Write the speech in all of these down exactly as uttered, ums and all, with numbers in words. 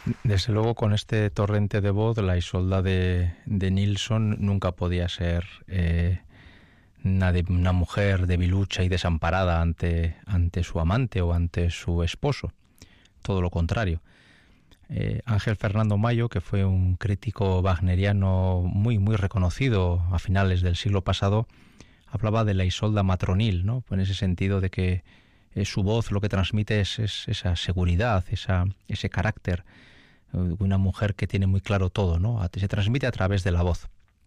Desde luego, con este torrente de voz, la Isolda de, de Nilsson nunca podía ser eh, una, de, una mujer debilucha y desamparada ante, ante su amante o ante su esposo. Todo lo contrario. Eh, Ángel Fernando Mayo, que fue un crítico wagneriano muy, muy reconocido a finales del siglo pasado, hablaba de la Isolda matronil, ¿no? En ese sentido de que eh, su voz lo que transmite es, es esa seguridad, esa, ese carácter, una mujer que tiene muy claro todo, ¿no? Se transmite a través de la voz.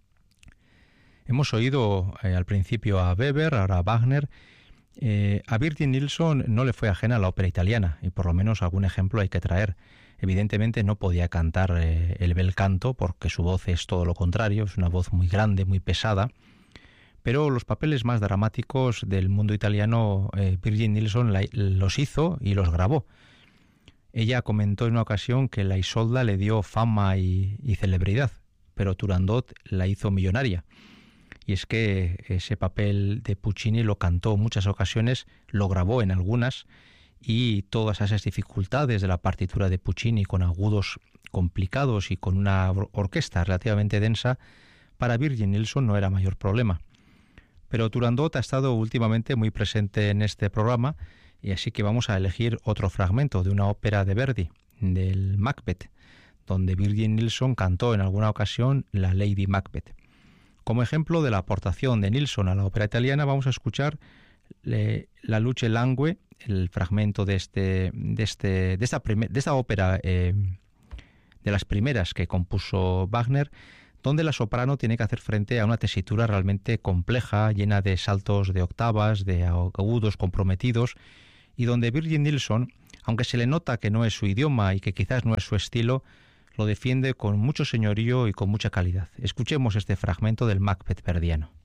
Hemos oído eh, al principio a Weber, ahora a Wagner. Eh, a Birgit Nilsson no le fue ajena la ópera italiana, y por lo menos algún ejemplo hay que traer. Evidentemente no podía cantar eh, el bel canto, porque su voz es todo lo contrario, es una voz muy grande, muy pesada, pero los papeles más dramáticos del mundo italiano, eh, Birgit Nilsson la, los hizo y los grabó. Ella comentó en una ocasión que la Isolda le dio fama y, y celebridad, pero Turandot la hizo millonaria. Y es que ese papel de Puccini lo cantó en muchas ocasiones, lo grabó en algunas, y todas esas dificultades de la partitura de Puccini con agudos complicados y con una or- orquesta relativamente densa, para Birgit Nilsson no era mayor problema. Pero Turandot ha estado últimamente muy presente en este programa, y así que vamos a elegir otro fragmento de una ópera de Verdi, del Macbeth, donde Birgit Nilsson cantó en alguna ocasión la Lady Macbeth. Como ejemplo de la aportación de Nilsson a la ópera italiana, vamos a escuchar le, La Luce Langue, el fragmento de este de este de esta primer, de esta ópera eh, de las primeras que compuso Wagner, donde la soprano tiene que hacer frente a una tesitura realmente compleja, llena de saltos de octavas, de agudos comprometidos, y donde Birgit Nilsson, aunque se le nota que no es su idioma y que quizás no es su estilo, lo defiende con mucho señorío y con mucha calidad. Escuchemos este fragmento del Macbeth verdiano.